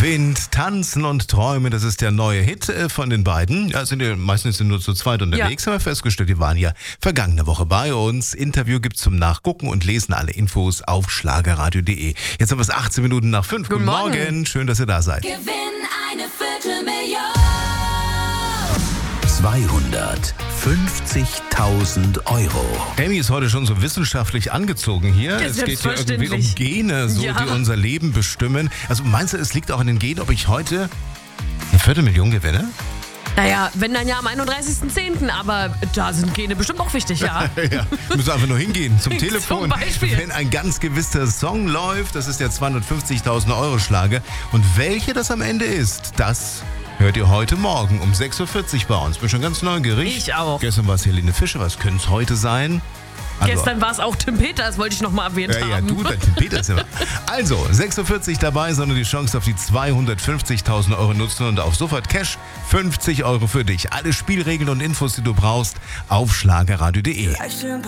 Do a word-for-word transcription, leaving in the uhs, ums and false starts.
Wind, Tanzen und Träumen, das ist der neue Hit von den beiden. Ja, sind ja meistens nur zu zweit unterwegs, ja. Haben wir festgestellt, die waren ja vergangene Woche bei uns. Interview gibt's zum Nachgucken und lesen alle Infos auf schlagerradio punkt de. Jetzt haben wir es achtzehn Minuten nach fünf. Guten, Guten Morgen. Morgen, schön, dass ihr da seid. Gewinn eine Viertelmillion. zweihundertfünfzigtausend Euro. Amy ist heute schon so wissenschaftlich angezogen hier. Ja, es geht hier irgendwie um Gene, so, ja. die unser Leben bestimmen. Also meinst du, es liegt auch in den Genen, ob ich heute eine Viertelmillion gewinne? Naja, wenn dann ja am einunddreißigsten zehnten Aber da sind Gene bestimmt auch wichtig, ja. Ja, müssen einfach nur hingehen zum Telefon. Zum Beispiel. Wenn ein ganz gewisser Song läuft, das ist der zweihundertfünfzigtausend Euro Schlager. Und welche das am Ende ist, das hört ihr heute Morgen um sechs Uhr vierzig bei uns. Bin schon ganz neugierig. Ich auch. Gestern war es Helene Fischer, was könnte es heute sein? Also, Gestern war es auch Tim Peters, wollte ich noch mal erwähnt ja, haben. Ja, du, Tim Peters immer. Also, sechs Uhr vierzig dabei, sondern die Chance auf die zweihundertfünfzigtausend Euro nutzen und auf sofort Cash fünfzig Euro für dich. Alle Spielregeln und Infos, die du brauchst, auf schlagerradio punkt de.